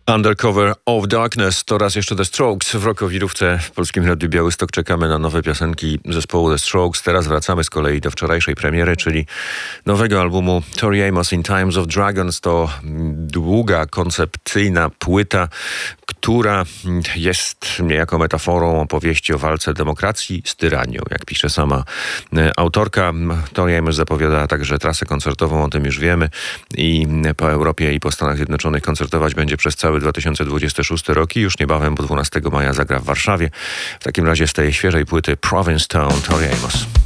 Undercover of Darkness to raz jeszcze The Strokes. W rokowirówce w Polskim Radiu Białystok czekamy na nowe piosenki zespołu The Strokes. Teraz wracamy z kolei do wczorajszej premiery, czyli nowego albumu Tori Amos in Times of Dragons. To długa, koncepcyjna płyta, która jest niejako metaforą opowieści o walce demokracji z tyranią. Jak pisze sama autorka, Tori Amos zapowiada także trasę koncertową, o tym już wiemy, i po Europie i po Stanach Zjednoczonych koncertować będzie przez cały 2026 rok i już niebawem, bo 12 maja zagra w Warszawie. W takim razie z tej świeżej płyty Provincetown Tori Amos.